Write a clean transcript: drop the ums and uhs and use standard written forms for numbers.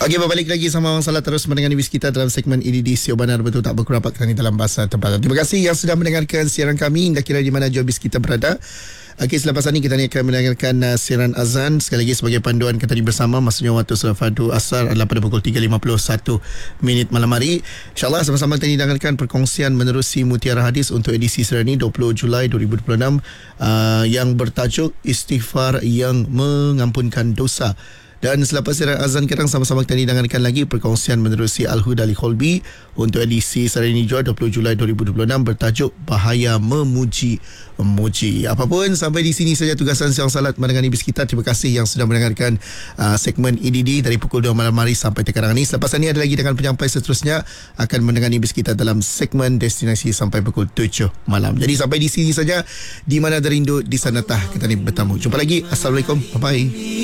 Okey, berbalik lagi sama Abang Salah terus mendengar news kita dalam segmen EDD Sio Benar Betul Tak Berkerapat kali dalam bahasa tempatan. Terima kasih yang sudah mendengarkan siaran kami. Dah kira di mana jobis kita berada. Okey, selepas ini kita akan mendengarkan siaran azan sekali lagi sebagai panduan kita tadi bersama. Maksudnya waktu solat fardu asar adalah pada pukul 3.51 malam hari. InsyaAllah sama-sama kita dengarkan perkongsian menerusi Mutiara Hadis untuk edisi Serani 20 Julai 2026 yang bertajuk Istighfar yang Mengampunkan Dosa. Dan selepas siaran azan kita sama-sama kita dengarkan lagi perkongsian menerusi Al-Huda Al-Kholbi untuk edisi Serani 20 Julai 2026 bertajuk Bahaya Memuji. Apapun, sampai di sini saja tugasan Siang Salat mendengar ibis kita. Terima kasih yang sudah mendengarkan segmen EDD dari pukul 2 malam hari sampai sekarang ini. Selepas ini ada lagi dengan penyampai seterusnya akan mendengar ibis kita dalam segmen Destinasi sampai pukul 7 malam. Jadi sampai di sini saja, di mana ada rindu di sana tah kita ni bertemu. Jumpa lagi. Assalamualaikum. Bye-bye.